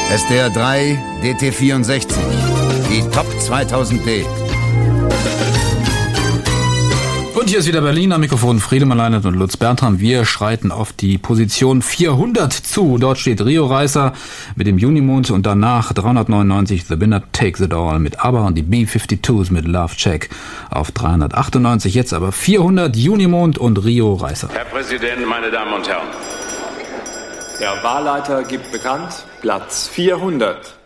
SDR 3 DT64. Die Top 2000D. Und hier ist wieder Berlin, am Mikrofon Friedemann Leinert und Lutz Bertram. Wir schreiten auf die Position 400 zu. Dort steht Rio Reiser mit dem Junimond und danach 399 The Winner Takes It All mit ABBA und die B-52s mit Love Check auf 398. Jetzt aber 400 Junimond und Rio Reiser. Herr Präsident, meine Damen und Herren. Der Wahlleiter gibt bekannt, Platz 400.